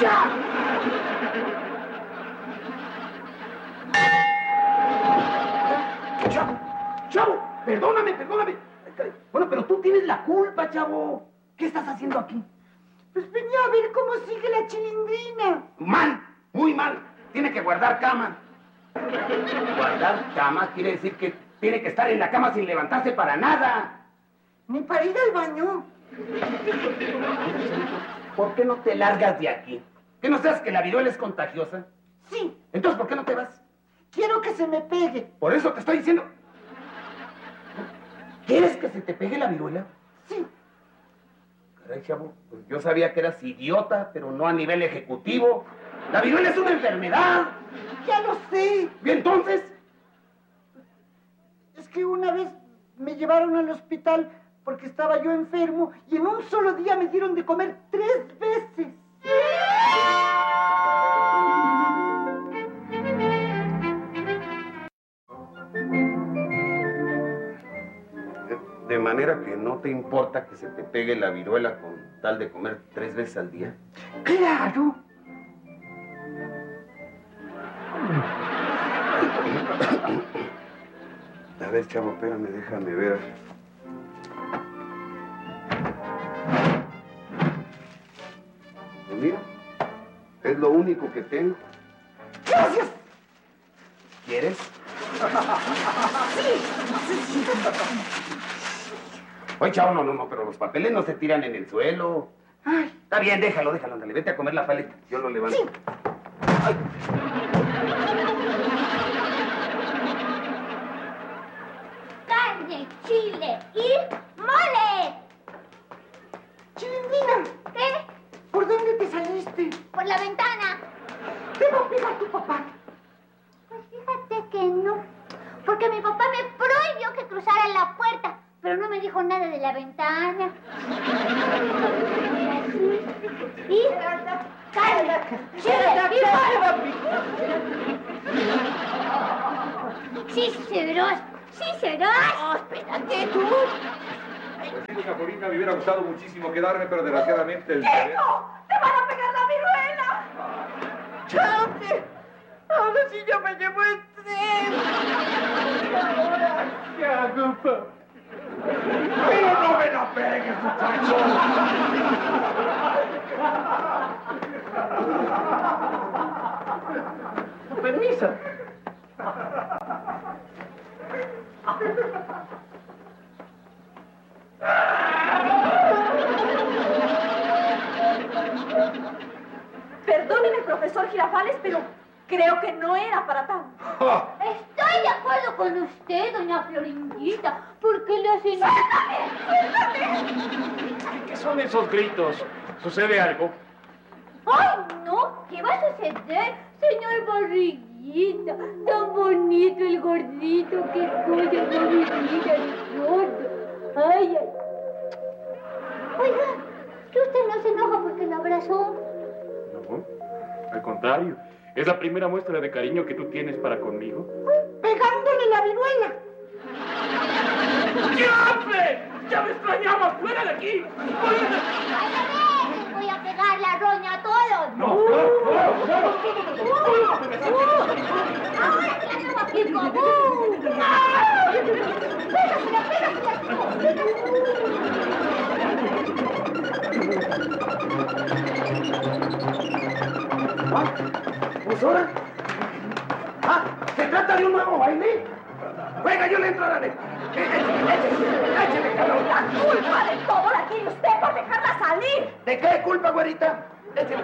¡Ya! Chavo, perdóname. Bueno, pero tú tienes la culpa, chavo. ¿Qué estás haciendo aquí? Pues venía a ver cómo sigue la Chilindrina. Mal, muy mal. Tiene que guardar cama. Guardar cama quiere decir que tiene que estar en la cama sin levantarse para nada. Ni para ir al baño. ¿Por qué no te largas de aquí? ¿Que no sabes que la viruela es contagiosa? Sí. Entonces, ¿por qué no te vas? Quiero que se me pegue. Por eso te estoy diciendo. ¿Quieres que se te pegue la viruela? Sí. Caray, chavo, pues yo sabía que eras idiota, pero no a nivel ejecutivo. La viruela es una enfermedad. Ya lo sé. ¿Y entonces? Es que una vez me llevaron al hospital porque estaba yo enfermo y en un solo día me dieron de comer 3 veces. De manera que no te importa que se te pegue la viruela con tal de comer 3 veces al día. ¡Claro! A ver, chavo, espérame, déjame ver. Pues mira, es lo único que tengo. ¡Gracias! ¿Quieres? Sí. Oye, chavo, no, pero los papeles no se tiran en el suelo. Ay. Está bien, déjalo, ándale, vete a comer la paleta. Yo lo levanto. Sí. Ay. Carne, chile y mole. Chilindrina, ¿Qué? ¿por dónde te saliste? Por la ventana. Te va a pegar tu papá. Pues fíjate que no. Porque mi papá me prohibió que cruzara la puerta, pero no me dijo nada de la ventana. Y carne, chile y mole. Sí serás. Oh, espérate tú. Pues sí, doña Florinda, me hubiera gustado muchísimo quedarme, pero desgraciadamente el... ¡Que no! ¡Te van a pegar la viruela! ¡Chame! Ahora sí yo me llevo el tren. Ahora, ¿qué hago, papá? ¡Pero no me la pegues, muchacho! Permiso. Perdóneme, profesor Girafales, pero creo que no era para tanto. Estoy de acuerdo con usted, doña Florindita. ¿Por qué le hacen... ¿Qué son esos gritos? ¿Sucede algo? ¡Ay, no! ¿Qué va a suceder, señor Barriguita? Tan bonito el gordito que escucha Barriguita, el gordo. ¡Ay, ay! Oiga, que usted no se enoja porque lo abrazó. No, al contrario. Es la primera muestra de cariño que tú tienes para conmigo. Pegándole la viruela. ¡Diable! ¡Ya me extrañaba! ¡Fuera de aquí! ¡Ay, a ver! Les voy a pegar la roña a todos. ¡No! ¡Ahora sí la aplico! ¿Pues ahora? ¿Se trata de un nuevo baile? Venga, yo le entro a la de... Échale, cabrón. La culpa de todo la tiene usted por dejarla salir. ¿De qué culpa, güerita? Échale.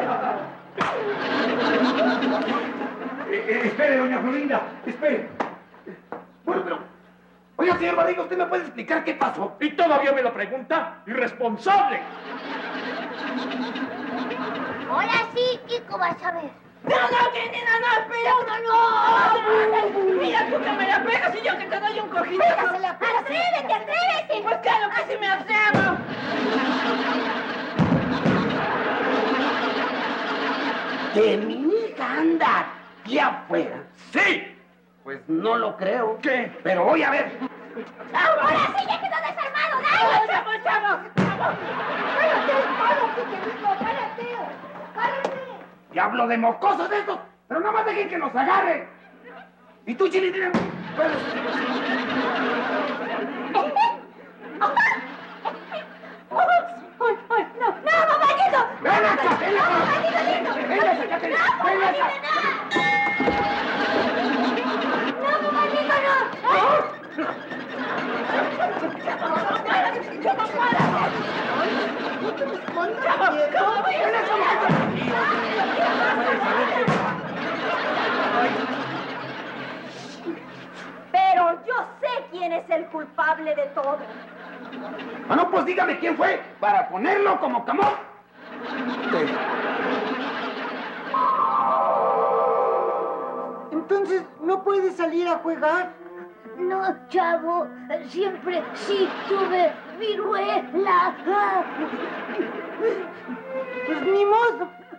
Espere, doña Florinda, espere. Bueno, pero... Oiga, señor Barriga, ¿usted me puede explicar qué pasó? ¿Y todavía me lo pregunta? ¡Irresponsable! Ahora sí, Kiko, vas a ver. No, Kenina, no, espera, no. Mira tú que me la pegas y yo que te doy un cojín. ¡Atrévete! Pues claro que sí me atrevo. ¿Que mi hija anda aquí afuera? ¡Sí! Pues no lo creo. ¿Qué? Pero voy a ver. ¡Ahora sí, ya quedó desarmado! ¡Dale! Chavo. ¡Cállate! ¡Cállate! Diablo de mocosos estos. Pero nada más dejen que nos agarren. Y tú, Chilindrina, puedes... No, papacito. ¡Ven acá, ven acá! ¡Ven acá, Caterina! ¡Ven acá! No, papacito, no. Pero yo sé quién es el culpable de todo. Bueno, pues dígame quién fue para ponerlo como camón. Entonces, ¿no puede salir a jugar? No, chavo, siempre sí tuve viruela. Pues ni modo.